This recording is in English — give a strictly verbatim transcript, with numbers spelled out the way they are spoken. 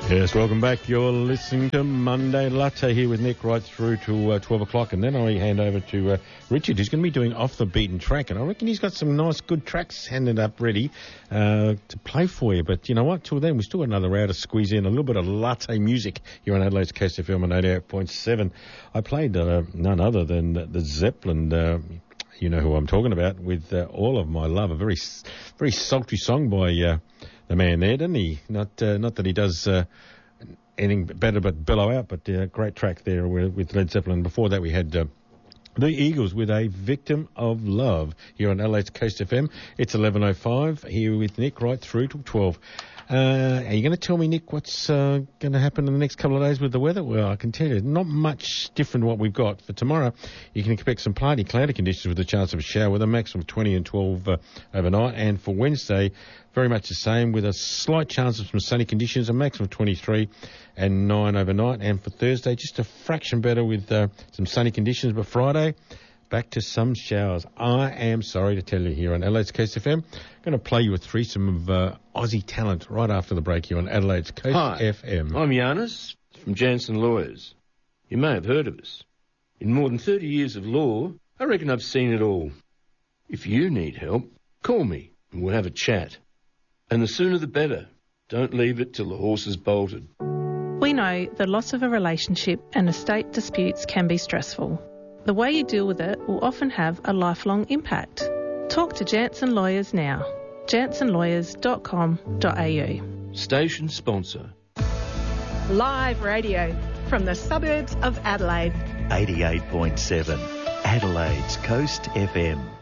Yes, welcome back. You're listening to Monday Latte here with Nick right through to uh, twelve o'clock, and then I hand over to uh, Richard, who's going to be doing Off the Beaten Track, and I reckon he's got some nice, good tracks handed up ready uh, to play for you. But you know what? Till then, we've still got another hour to squeeze in a little bit of latte music here on Adelaide's Coast F M on eighty-eight point seven. I played uh, none other than the Zeppelin. Uh, you know who I'm talking about, with uh, All of My Love, a very, very sultry song by Uh, the man there, didn't he? Not uh, not that he does uh, anything better but bellow out, but uh, great track there with, with Led Zeppelin. Before that we had uh, the Eagles with A Victim of Love here on Adelaide's Coast F M. It's eleven oh five here with Nick right through till twelve. Uh, are you going to tell me, Nick, what's uh, going to happen in the next couple of days with the weather? Well, I can tell you, not much different to what we've got. For tomorrow, you can expect some partly cloudy conditions with a chance of a shower with a maximum of twenty and twelve uh, overnight. And for Wednesday, very much the same with a slight chance of some sunny conditions, a maximum of twenty-three and nine overnight. And for Thursday, just a fraction better with uh, some sunny conditions. But Friday, back to some showers. I am sorry to tell you here on Adelaide's Coast F M. I'm going to play you a threesome of uh, Aussie talent right after the break here on Adelaide's Coast Hi, F M. I'm Giannis from Jansen Lawyers. You may have heard of us. In more than thirty years of law, I reckon I've seen it all. If you need help, call me and we'll have a chat. And the sooner the better. Don't leave it till the horse is bolted. We know the loss of a relationship and estate disputes can be stressful. The way you deal with it will often have a lifelong impact. Talk to Jansen Lawyers now. jansen lawyers dot com dot a u. Station sponsor. Live radio from the suburbs of Adelaide. eighty-eight point seven, Adelaide's Coast F M.